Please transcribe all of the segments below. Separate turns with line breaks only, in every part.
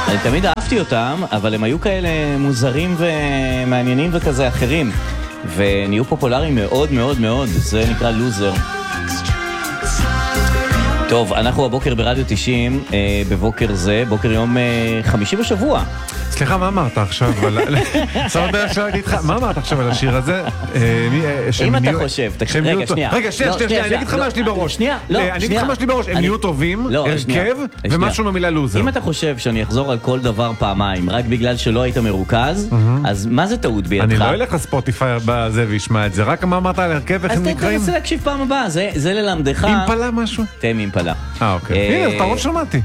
אני תמיד אהבתי אותם, אבל הם היו כאלה מוזרים ומעניינים וכזה אחרים, ונהיו פופולריים מאוד מאוד מאוד. זה נקרא לוזר. טוב, אנחנו הבוקר ברדיו 90, בבוקר זה, בוקר יום חמישי בשבוע.
סליחה, מה אמרת עכשיו? מה אמרת עכשיו על השיר הזה?
אם אתה חושב, רגע, שנייה.
רגע, שנייה, אני אגיד לך מה שלי בראש. אני אגיד לך מה שלי בראש, הם נהיו טובים, הרכב, ומשהו במילה לוזר.
אם אתה חושב שאני אחזור על כל דבר פעמיים, רק בגלל שלא היית מרוכז, אז מה זה טעות בידך?
אני לא אלך לספוטיפיי בזה וישמע את זה, רק מה אמרת על הרכב, איך הם נקראים?
אז תנסה להקשיב פעם הבאה, זה ללמדך.
אימפלה משהו?
תם אימפלה.
אוקיי. הנה, אתה עוד שמעתי.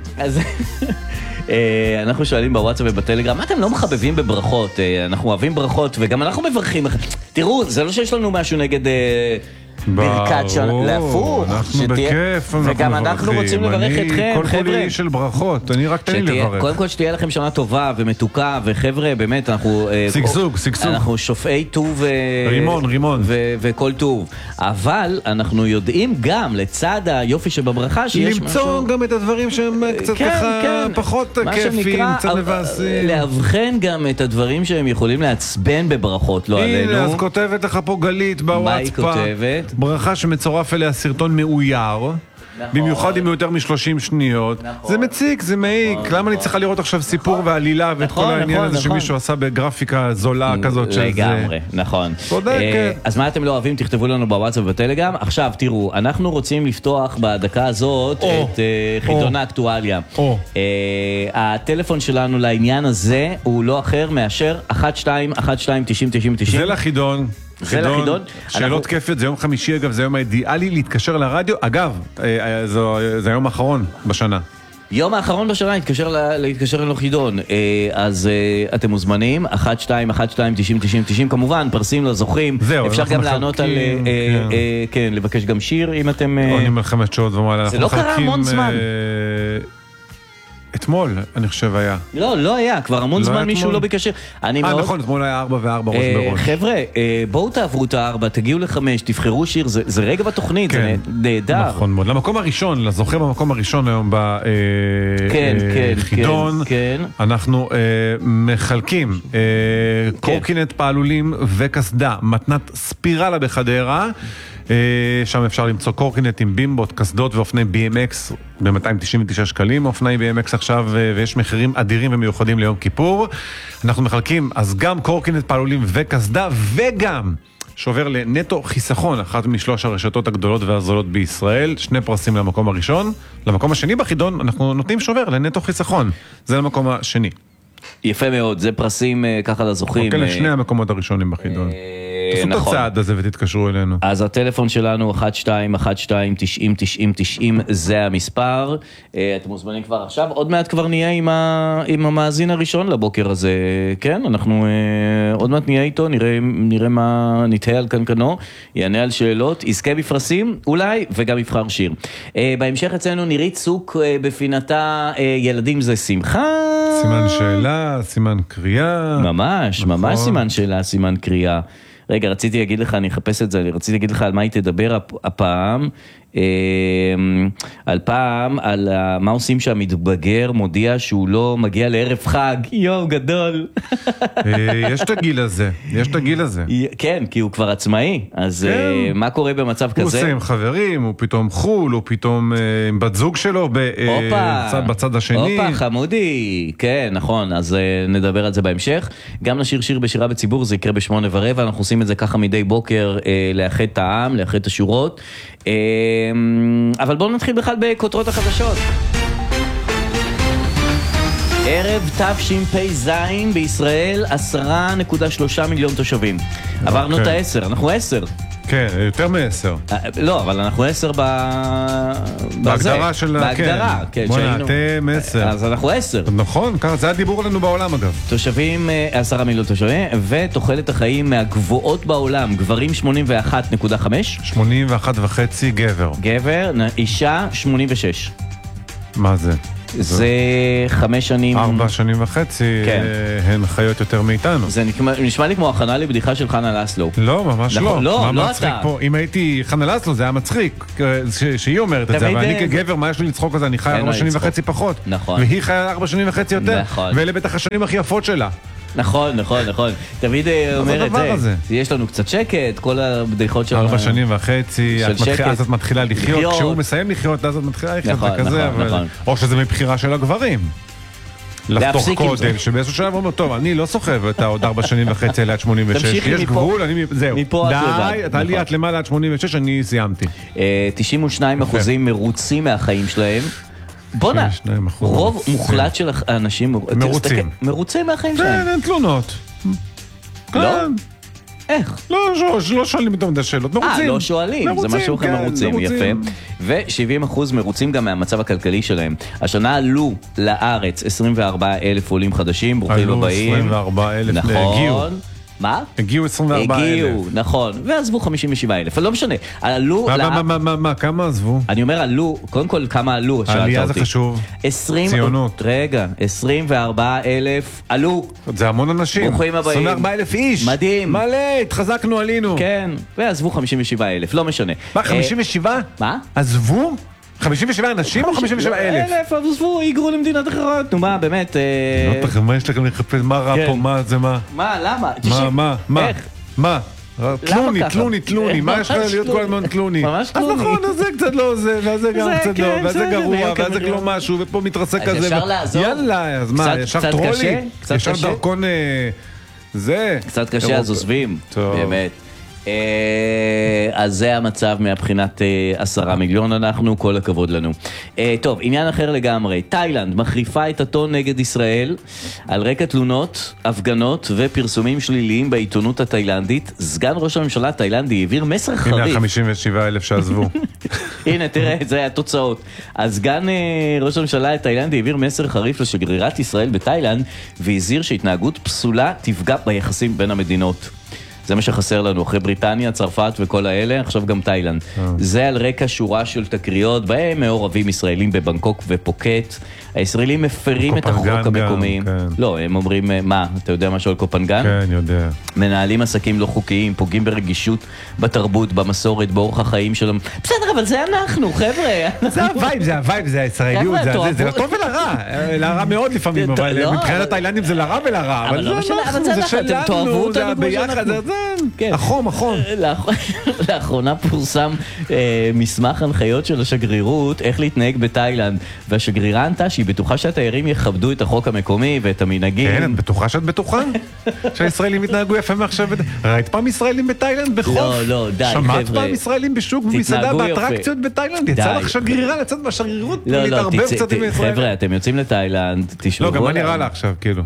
אנחנו שואלים בוואטסאפ ובטלגרם, מה אתם לא מחבבים בברכות? אנחנו אוהבים ברכות וגם אנחנו מברכים. תראו, זה לא שיש לנו משהו נגד ברכת שנה, להפוך,
אנחנו בכיף,
וגם אנחנו רוצים לברך אתכם,
כל כולי של ברכות, אני רק תן לי לברך.
קודם כל שתהיה לכם שנה טובה ומתוקה, וחבר'ה, באמת, אנחנו
סגסוג,
אנחנו שופעי טוב
רימון
וכל טוב, אבל אנחנו יודעים גם לצד היופי שבברכה שיש
למצוא גם את הדברים שהם קצת ככה פחות כיפים, קצת מבאסים,
להבחן גם את הדברים שהם יכולים לעצבן בברכות, לא עלינו.
הנה, אז כותבת לך פה גלית בוואטסאפ,
מה היא כותבת?
ברכה שמצורף אליה סרטון מאויר, במיוחד אם יותר מ-30 שניות. זה מציק, זה מעיק. למה אני צריכה לראות עכשיו סיפור ועלילה ואת כל העניין הזה שמישהו עשה בגרפיקה זולה כזאת?
לגמרי, נכון.
צודקת.
אז מה אתם לא אוהבים? תכתבו לנו בוואטסאפ ובטלגרם. עכשיו תראו, אנחנו רוצים לפתוח בדקה הזאת את חידון האקטואליה. הטלפון שלנו לעניין הזה הוא לא אחר מאשר 12-12-90-90.
זה לחידון.
זה לחידון.
שאלות כיפת, זה יום חמישי אגב, זה יום האידיאלי להתקשר לרדיו. אגב, זה היום האחרון בשנה.
יום האחרון בשנה להתקשר לחידון. אז אתם מוזמנים, 12-12-90-90, כמובן, פרסים לזוכים. אפשר גם לענות על, כן, לבקש גם שיר אם אתם...
עונים על 5 שעות ומעלה.
זה לא קרה המון זמן.
אתמול, אני חושב היה.
לא היה, כבר המון זמן מישהו לא ביקשר.
נכון, אתמול היה 4 ו4 ראש בראש.
חבר'ה, בואו תעברו את 4, תגיעו ל5, תבחרו שיר, זה רגע בתוכנית, זה נהדר.
נכון מאוד, למקום הראשון, לזוכה במקום הראשון היום בחידון, אנחנו מחלקים קורקינט פעלולים וקסדה, מתנת ספירלה בחדרה, שם אפשר למצוא קורקינטים, בימבות, קסדות ואופני BMX ב-299 שקלים, אופני BMX עכשיו, ויש מחירים אדירים ומיוחדים ליום כיפור. אנחנו מחלקים אז גם קורקינט פעלולים וקסדה, וגם שובר לנטו חיסכון, אחת משלוש הרשתות הגדולות והזולות בישראל, 2 פרסים למקום הראשון. למקום השני בחידון אנחנו נותנים שובר לנטו חיסכון, זה למקום השני.
יפה מאוד, זה פרסים ככה לזוכים.
אוקיי, לשני המקומות הראשונים בחידון. תעשו את הצעד הזה ותתקשרו אלינו.
אז הטלפון שלנו 12-12-90-90, זה המספר. אתם מוזמנים כבר עכשיו, עוד מעט כבר נהיה עם המאזין הראשון לבוקר הזה, כן? אנחנו עוד מעט נהיה איתו, נראה מה נתהה על קנקנו, יענה על שאלות, יזכה בפרסים אולי, וגם יבחר שיר. בהמשך אצלנו נירית סוק בפינתה ילדים זה שמחה.
סימן שאלה, סימן קריאה.
ממש, ממש סימן שאלה, סימן קריאה. רגע, רציתי להגיד לך, אני אחפש את זה, רציתי להגיד לך על מה היא תדבר הפעם, על מה עושים שהמתבגר מודיע שהוא לא מגיע לערב חג, יואו גדול.
יש את הגיל הזה.
כן, כי הוא כבר עצמאי, אז מה קורה במצב כזה?
הוא עושה עם חברים, הוא פתאום חול, הוא פתאום עם בת זוג שלו בצד השני.
אופה, חמודי, כן, נכון, אז נדבר על זה בהמשך. גם נשיר שיר בשירה בציבור, זה יקרה ב8:15, אנחנו עושים את זה ככה מדי בוקר, לאחד את העם, לאחד את השורות. אבל בואו נתחיל בכלל בכותרות החדשות. ערב תשפ"ז בישראל 10.3 מיליון תושבים. עברנו את 10, אנחנו 10.
כן, יותר מ10.
לא, אבל אנחנו 10
בהגדרה של...
בהגדרה, כן.
בוא'נה, אתם 10.
אז אנחנו 10.
נכון, ככה, זה הדיבור לנו בעולם אגב.
תושבים, 10 מיליון תושבים, ותוחלת החיים מהגבוהות בעולם, גברים 81.5.
81.5 גבר.
גבר, אישה 86.
מה זה?
זה 5 שנים.
4 שנים וחצי,
כן.
הן חיות יותר מאיתנו.
זה נשמע לי כמו הכנה לבדיחה של חנה לסלו.
לא, ממש
נכון,
לא.
לא,
מה
לא
מצחיק
אתה.
פה? אם הייתי חנה לסלו, זה היה מצחיק, שהיא אומרת את זה, אבל אני כגבר, מה יש לי לצחוק על זה? אני חי 4 שנים וחצי פחות.
נכון.
והיא חיה 4 שנים וחצי יותר.
נכון.
ואלה בטח השנים הכי יפות שלה.
נכון. תמיד אומר את
הדבר הזה?
זה. יש לנו קצת שקט, כל הבדיחות של...
4 שנים וחצי,
של שקט.
אז את מתחילה לחיות, כשהוא מסיים לחיות, אז את מתחילה לחיות, זה כזה, או שזה מבחירה של הגברים. לחתוך קודם, שבאיזשהו שלב אומר, טוב, אני לא סוחב את העוד 4 שנים וחצי אלה עד 86, יש גבול, זהו, די, אתה לי את למעלה עד 86, אני סיימתי.
92% מרוצים מהחיים שלהם. בוא'נה, רוב מוחלט של האנשים מרוצים מהחיים שלהם.
כן, אין תלונות.
לא? איך?
לא שואלים אותם את השאלות, מרוצים.
לא שואלים, זה משהו אחר, מרוצים, יפה. ו-70% מרוצים גם מהמצב הכלכלי שלהם. השנה עלו לארץ 24,000 עולים חדשים, ברוכים הבאים.
עלו 24,000,
נכון. מה?
הגיעו 24,000.
הגיעו, נכון, ועזבו 57,000, לא משנה. עלו...
מה, כמה עזבו?
אני אומר עלו, קודם כל כמה עלו, שאלת אותי.
העלייה זה חשוב. ציונות.
רגע, 24,000 עלו.
זה המון אנשים.
ברוכים הבאים.
24,000 איש.
מדהים.
מלא, התחזקנו, עלינו.
כן, ועזבו 57,000, לא משנה.
מה, 57?
מה?
עזבו? 57 אנשים או 57,000?
1,000, עזבו, היגרו למדינת אחרות. נו מה, באמת...
מה יש לכם לחפש? מה רע פה? מה זה מה?
מה, למה?
מה?
איך?
מה? תלוני, מה יש לך להיות כל הזמן תלוני?
ממש תלוני.
אז נכון, אז זה קצת לא זה, וזה גם קצת לא, וזה גרוע, וזה לא משהו, ופה מתרסק כזה.
אז אפשר לעזור?
יאללה, אז מה, ישר טרולי? ישר דרכון זה?
קצת קשה, אז עוזבים, באמת. אז זה המצב מהבחינת 10 מיליון אנחנו, כל הכבוד לנו. טוב, עניין אחר לגמרי. תאילנד מחריפה את הטון נגד ישראל על רקע תלונות, הפגנות ופרסומים שליליים בעיתונות התאילנדית. סגן ראש הממשלה התאילנדי העביר מסר חריף.
הנה 57,000 שעזבו.
הנה, תראה, זה התוצאות. אז סגן ראש הממשלה התאילנדי העביר מסר חריף לשגרירת ישראל בתאילנד, והזהיר שהתנהגות פסולה תפגע ביחסים בין המדינות. זה מה שחסר לנו, אחרי בריטניה, צרפת וכל האלה, עכשיו גם תאילנד. זה על רקע שורה של תקריות, בהם מעורבים ישראלים בבנקוק ופוקט. הישראלים מפרים את החוק המקומי. לא, הם אומרים, מה, אתה יודע משהו על קופנגן?
כן, יודע.
מנהלים עסקים לא חוקיים, פוגעים ברגישות, בתרבות, במסורת, באורח החיים שלהם. בסדר, אבל זה אנחנו, חבר'ה.
זה הווייב, זה הישראליות, זה לטוב ולרע. לרע מאוד לפעמים, אבל מבחינת התאילנדים זה לרע ולרע. אבל זה שלנו, זה ביחד, החום.
לאחרונה פורסם מסמך הנחיות של השגרירות איך להתנהג בתאילנד, והשגרירה ענתה שהיא בטוחה שהתיירים יכבדו את החוק המקומי ואת המנהגים.
כן, את בטוחה שאת בטוחה? שהישראלים יתנהגו יפה מעכשיו? ראית פעם ישראלים בתאילנד בחוף?
לא, די, חבר'ה.
שמעת פעם ישראלים בשוק במסעדה באטרקציות בתאילנד? יצא לך שגרירה לצאת מהשגרירות ולהתערבב קצת עם ישראל?
חבר'ה, אתם יוצאים לתאילנד, תשמעו.
לא, גם מה נראה לה עכשיו, כאילו?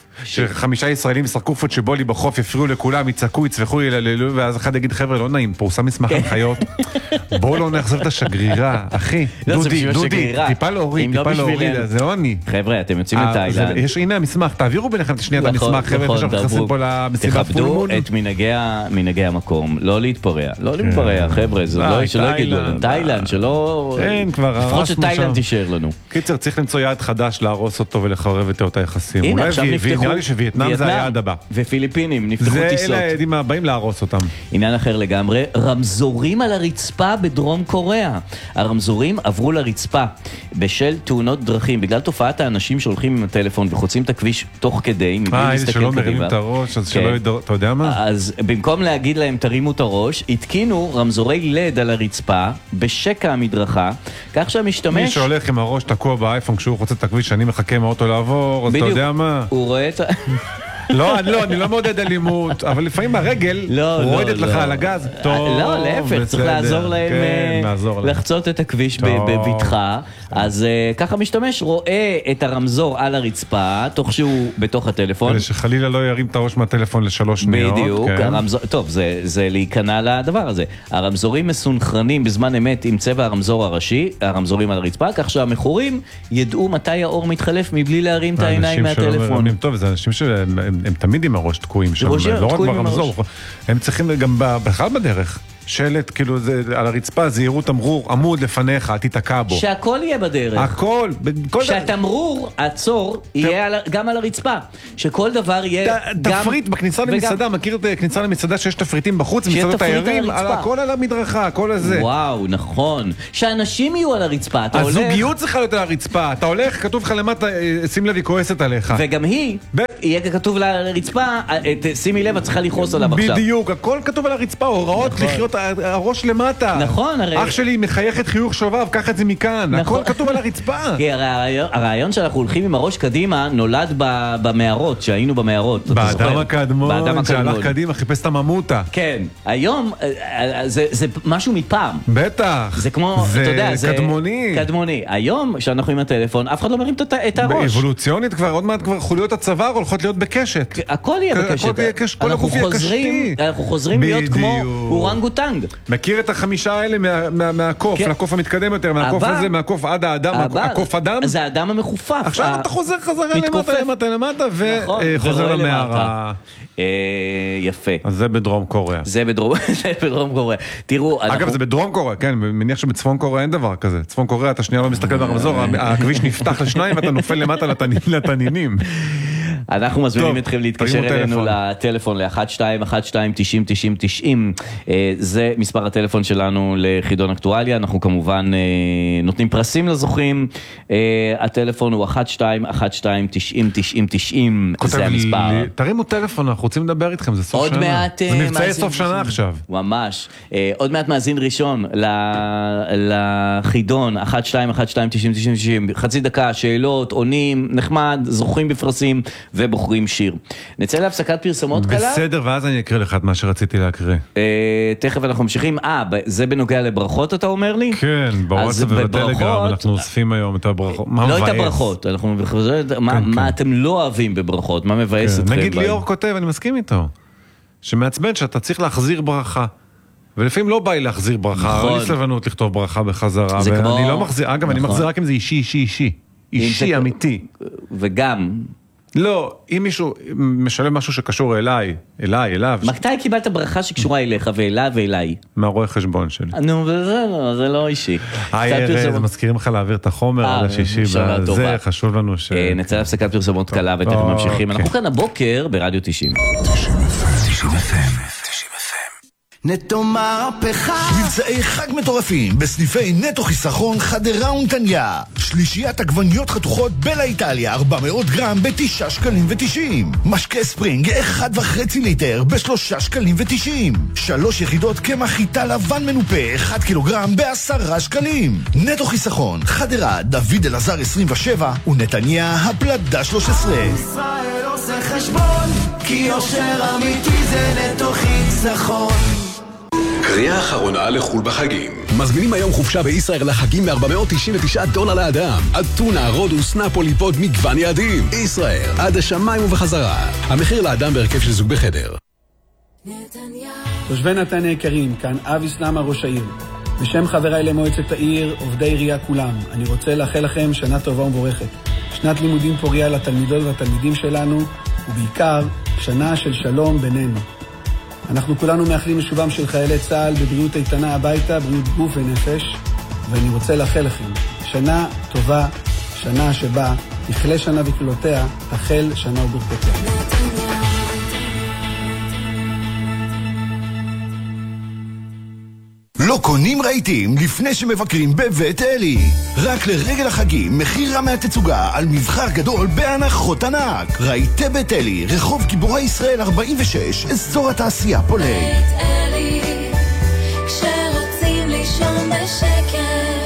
ש5 ישראלים ישחקו פוטבולי בחוף, יפריעו לכולם, יצעקו, יצווחו, ילללו, ואז אחד יגיד, חבר'ה, לא נעים, פורסם מסמך הנחיות, בואו לא נחזור את השגרירה, אחי, דודי, טיפה להוריד, זה לא אני.
חבר'ה, אתם יוצאים לתאילנד.
הנה המסמך, תעבירו ביניכם את השנייה את המסמך, חבר'ה, שאנחנו נכנסים פה למסיבת
תכבדו את מנהגי המקום, לא להתפרע, חבר'ה, שלא יגידו לנו, תאילנד, שלא... לפחות שתאילנד תישאר לנו.
קיצר, צריך למצוא יעד חדש, להרוס אותו ולחרב את אותה יחסים.
הנה, עכשיו נפתחו...
נראה לי שווייטנאם זה היעד הבא.
ופיליפינים, נפתחו טיסות.
אלה היעדים הבאים להרוס אותם.
עניין אחר לגמרי, רמזורים על הרצפה בדרום קוריאה. הרמזורים עברו לרצפה בשל תאונות דרכים, בגלל תופעת האנשים שהולכים עם הטלפון וחוצים את הכביש תוך כדי, מבלי להסתכל
שלא מרימים את הראש, אז שלא ידעו, אתה יודע מה?
אז במקום להגיד להם תרימו את הראש, התקינו רמזורי לד על הרצפה, בשקע המדרכה, כך שהמשתמש...
מי שהולך עם הראש תקוע באייפון כשהוא חוצה את הכביש, אני מחכה עם האוטו לעבור, אז אתה יודע מה?
הוא רואה את...
לא, אני לא מעודד אלימות, אבל לפעמים הרגל רועדת לך על הגז.
לא, להפך, צריך לעזור להם לחצות את הכביש בבטחה. אז ככה משתמש רואה את הרמזור על הרצפה, תוך שהוא בתוך הטלפון.
כדי שחלילה לא ירים את הראש מהטלפון ל3 שניות.
בדיוק, טוב, זה להיכנע לדבר הזה. הרמזורים מסונכרנים בזמן אמת עם צבע הרמזור הראשי, הרמזורים על הרצפה, כך שהמכורים ידעו מתי האור מתחלף מבלי להרים את העיניים מהטלפון.
טוב, זה אנשים שהם תמיד עם הראש תקועים שם, לא רק ברמזור, הם צריכים גם בכלל בדרך. שלט, כאילו זה על הרצפה, זהירות תמרור, עמוד לפניך, אל תתקע בו.
שהכל יהיה בדרך.
הכל.
שהתמרור, עצור, יהיה גם על הרצפה. שכל דבר יהיה גם...
תפריט בכניסה למסעדה, מכיר את כניסה למסעדה שיש תפריטים בחוץ, מסעדות תיירים, הכל על המדרכה, הכל הזה.
וואו, נכון. שאנשים יהיו על הרצפה, אתה הולך...
הזוגיות צריכה להיות על הרצפה, אתה הולך, כתוב לך למטה, שים לב, היא כועסת עליך.
וגם היא, יהיה כתוב לה על הרצפה, שימי לב, את צריכה לכעוס עליו עכשיו.
בדיוק, הכל כתוב על הרצפה, הוראות לחיות הראש למטה.
נכון, הרי...
אח שלי מחייכת חיוך שובב, קח את זה מכאן, הכל כתוב על הרצפה.
כי הרעיון שאנחנו הולכים עם הראש קדימה נולד במערות, שהיינו במערות.
באדם הקדמון, שהלך קדימה, חיפש את הממותה.
כן, היום זה משהו מפעם.
בטח.
זה כמו, אתה יודע,
זה קדמוני.
קדמוני. היום, שאנחנו עם הטלפון, אף אחד לא מרים את הראש.
באבולוציונית כבר, עוד מעט כבר חוליות הצוואר הולכות להיות בקשת.
הכל יהיה בקשת.
כל הגוף יהיה קשתי.
אנחנו חוזרים להיות כמו אורנגוטנג.
מכיר את 5 האלה מהקוף, לקוף המתקדם יותר, מהקוף הזה, מהקוף עד האדם, הקוף אדם.
זה האדם המחופף.
עכשיו אתה חוזר חזרה למטה וחוזר למערה.
יפה.
אז זה בדרום קוריאה.
זה בדרום קוריאה. תראו,
אגב, זה בדרום קוריאה, כן, מניח שבצפון קוריאה אין דבר כזה. צפון קוריאה, אתה שנייה לא מסתכל ברמזור, הכביש נפתח לשניים ואתה נופל למטה לתנינים.
אנחנו מזמינים אתכם להתקשר אלינו לטלפון ל-1212-90-90-90. זה מספר הטלפון שלנו לחידון אקטואליה. אנחנו כמובן נותנים פרסים לזוכים. הטלפון הוא 1212-90-90-90. זה המספר.
תרימו טלפון, אנחנו רוצים לדבר איתכם, זה סוף שנה. זה מבצעי סוף שנה עכשיו.
ממש. עוד מעט מאזין ראשון לחידון 1212-90-90-90. חצי דקה, שאלות, עונים, נחמד, זוכים בפרסים ובוחרים שיר. נצא להפסקת פרסומות קלה?
בסדר, ואז אני אקריא לך את מה שרציתי להקריא.
תכף אנחנו ממשיכים. זה בנוגע לברכות אתה אומר לי?
כן, בוואטסאפ ובטלגרם אנחנו אוספים היום את הברכות.
לא את הברכות, מה אתם לא אוהבים בברכות, מה מבאס אתכם?
נגיד ליאור כותב, אני מסכים איתו, שמעצבן שאתה צריך להחזיר ברכה. ולפעמים לא בא לי להחזיר ברכה, לא לי סבלנות לכתוב ברכה בחזרה, ואני לא מחזיר, אגב, אני מחזיר רק אם זה אישי, אישי אמיתי.
וגם...
לא, אם מישהו משלם משהו שקשור אליו.
מתי קיבלת ברכה שקשורה אליך ואליי?
מהרואה חשבון שלי.
נו, זה לא אישי.
זה מזכירים לך להעביר את החומר על השישי, זה חשוב לנו ש...
נצא להפסקת פרסומות קלה ותכף ממשיכים. אנחנו כאן הבוקר ברדיו 90.
90 נטו מהפכה. מבצעי חג מטורפים בסניפי נטו חיסכון חדרה ונתניה. שלישיית עגבניות חתוכות בלה איטליה 400 גרם ב9 שקלים ו90. משקה ספרינג 1.5 ליטר ב3 שקלים ו90. 3 יחידות קמח חיטה לבן מנופה 1 קילוגרם ב10 שקלים. נטו חיסכון חדרה דוד אלעזר 27 ונתניה הפלדה 13. ישראל עושה חשבון כי יושר אמיתי זה נטו חיסכון.
קריאה אחרונה לחול בחגים. מזמינים היום חופשה בישראל לחגים $499 לאדם. אתונה, רודוס, נפולי, פוד, מגוון יעדים. ישראל, עד השמיים ובחזרה. המחיר לאדם בהרכב של זוג בחדר.
תושבי נתניה יקרים, כאן אבי סלמה ראש העיר. בשם חבריי למועצת העיר, עובדי עירייה כולם, אני רוצה לאחל לכם שנה טובה ומבורכת. שנת לימודים פוריה לתלמידות והתלמידים שלנו, ובעיקר שנה של שלום בינינו. אנחנו כולנו מאחלים לשובם של חיילי צה"ל בבריאות איתנה הביתה, בריאות גוף ונפש, ואני רוצה לאחל לכם שנה טובה, שנה שבה תכלה שנה וקללותיה, תחל שנה וברכותיה.
לא קונים רהיטים לפני שמבקרים בבית אלי. רק לרגל החגים מחיר רע מהתצוגה על מבחר גדול בהנחות ענק. רהיטי בית אלי, רחוב גיבורי ישראל 46, אזור התעשייה פולג.
בית אלי, כשרוצים לישון בשקט.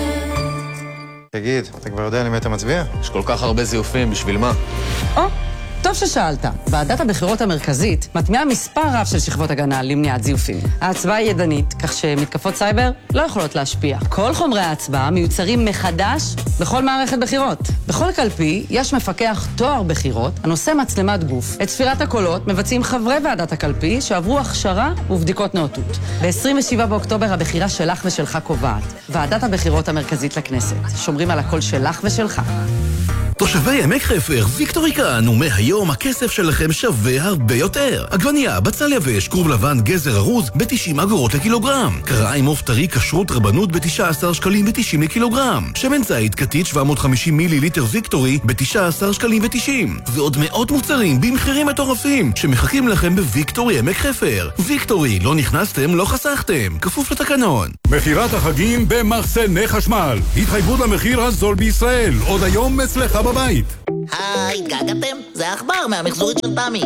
תגיד, אתה כבר יודע למי אתה מצביע?
יש כל כך הרבה זיופים, בשביל מה?
טוב ששאלת. ועדת הבחירות המרכזית מטמיעה מספר רב של שכבות הגנה למניעת זיופים. ההצבעה היא ידנית, כך שמתקפות סייבר לא יכולות להשפיע. כל חומרי ההצבעה מיוצרים מחדש בכל מערכת בחירות. בכל קלפי יש מפקח תואר בחירות הנושא מצלמת גוף. את ספירת הקולות מבצעים חברי ועדת הקלפי שעברו הכשרה ובדיקות נאותות. ב-27 באוקטובר הבחירה שלך ושלך קובעת. ועדת הבחירות המרכזית לכנסת. שומרים על הקול שלך ושלך.
תושבי עמק חפר, ויקטורי כאן, ומהיום הכסף שלכם שווה הרבה יותר. עגבנייה, בצל יבש, כרוב לבן, גזר ארוז, ב-90 אגורות לקילוגרם. קרעיים עוף טרי, כשרות רבנות, ב-19 שקלים ו-90 לקילוגרם. שמן זית, כתית 750 מיליליטר ויקטורי, ב-19 שקלים ו-90. ועוד מאות מוצרים במחירים מטורפים, שמחכים לכם בוויקטורי עמק חפר. ויקטורי, לא נכנסתם, לא חסכתם. כפוף לתקנון.
מחירת החגים במחסני חשמל. התחייבות למחיר הזול בישראל. עוד היום אצלך בבית.
היי, התגעגעתם? זה העכבר מהמחזורית של תמי.